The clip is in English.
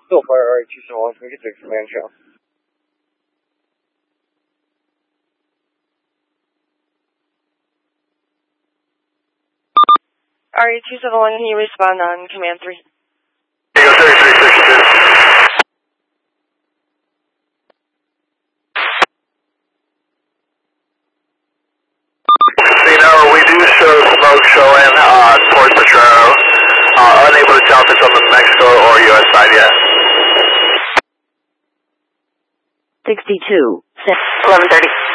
So far, RH271, can we get to command channel? RH271, can you respond on command 3? Eagle 3362. We do show smoke showing towards Potrero. Unable to tell if it's on the Mexico or U.S. side yet. 62. 1130.